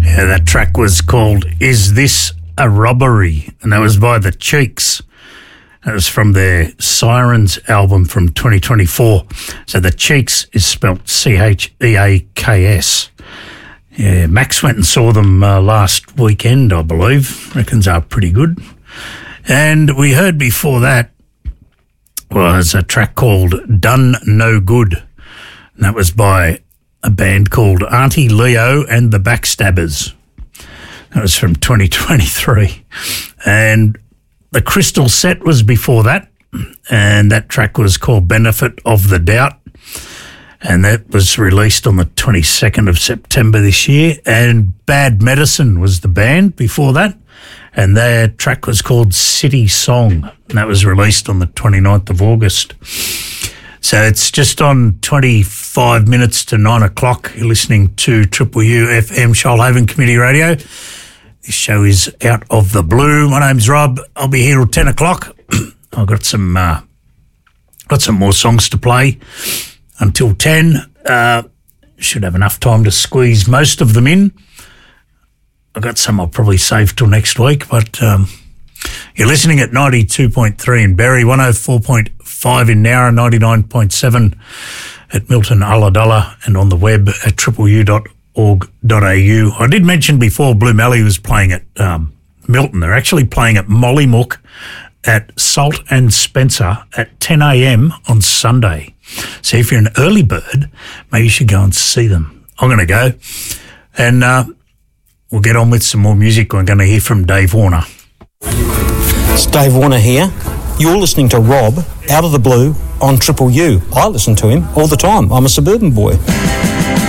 Yeah, that track was called Is This a Robbery? And that was by The Cheeks. That was from their Sirens album from 2024. So The Cheeks is spelt Cheaks. Yeah, Max went and saw them last weekend, I believe. Reckons are pretty good. And we heard before that was a track called Done No Good. And that was by a band called Auntie Leo and the Backstabbers. That was from 2023. And the Crystal Set was before that. And that track was called Benefit of the Doubt. And that was released on the 22nd of September this year. And Bad Medicine was the band before that. And their track was called City Song. And that was released on the 29th of August. So it's just on 25 minutes to 9 o'clock. You're listening to Triple U FM Shoalhaven Community Radio. This show is Out of the Blue. My name's Rob. I'll be here till 10 o'clock. I've got some more songs to play until 10. Should have enough time to squeeze most of them in. I've got some I'll probably save till next week, but you're listening at 92.3 in Berry, 104.5 in Nowra, 99.7 at Milton Ulladulla, and on the web at tripleu.org.au. I did mention before Blue Melly was playing at Milton. They're actually playing at Mollymook at Salt and Spencer at 10 a.m. on Sunday. So if you're an early bird, maybe you should go and see them. I'm going to go, and we'll get on with some more music. We're going to hear from Dave Warner. It's Dave Warner here. You're listening to Rob, Out of the Blue, on Triple U. I listen to him all the time. I'm a suburban boy.